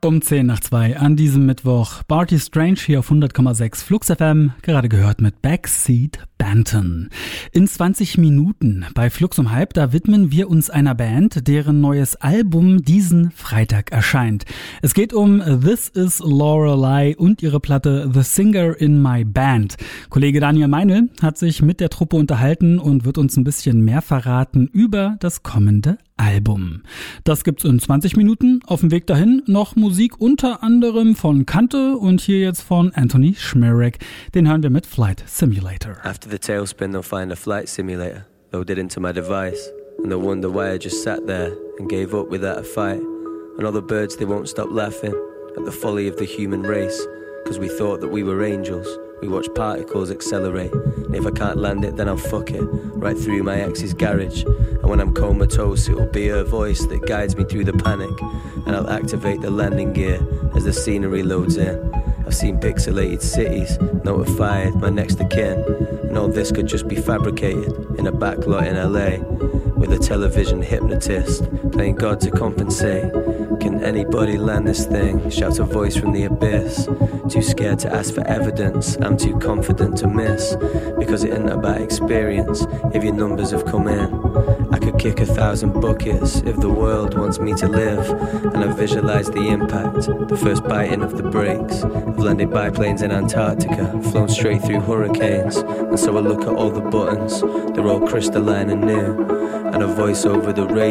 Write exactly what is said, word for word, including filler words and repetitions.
Um zehn nach zwei an diesem Mittwoch. Barty Strange hier auf hundert Komma sechs Flux F M, gerade gehört mit Backseat Banton. In zwanzig Minuten bei Flux um halb, da widmen wir uns einer Band, deren neues Album diesen Freitag erscheint. Es geht um This Is Lorelei und ihre Platte The Singer in My Band. Kollege Daniel Meinl hat sich mit der Truppe unterhalten und wird uns ein bisschen mehr verraten über das kommende Album. Das gibt's in zwanzig Minuten. Auf dem Weg dahin noch Musik unter anderem von Kante und hier jetzt von Anthony Schmirek. Den hören wir mit Flight Simulator. After the tailspin they'll find a flight simulator loaded into my device and they'll wonder why I just sat there and gave up without a fight. And all the birds they won't stop laughing at the folly of the human race because we thought that we were angels. We watch particles accelerate, and if I can't land it, then I'll fuck it right through my ex's garage. And when I'm comatose, it'll be her voice that guides me through the panic, and I'll activate the landing gear as the scenery loads in. I've seen pixelated cities, notified my next of kin, and all this could just be fabricated in a backlot in L A with a television hypnotist playing God to compensate. Can anybody land this thing? Shouts a voice from the abyss. Too scared to ask for evidence, I'm too confident to miss. Because it isn't about experience, if your numbers have come in. I could kick a thousand buckets if the world wants me to live. And I visualize the impact, the first biting of the brakes. I've landed biplanes in Antarctica, flown straight through hurricanes. And so I look at all the buttons, they're all crystalline and new. And a voice over the radio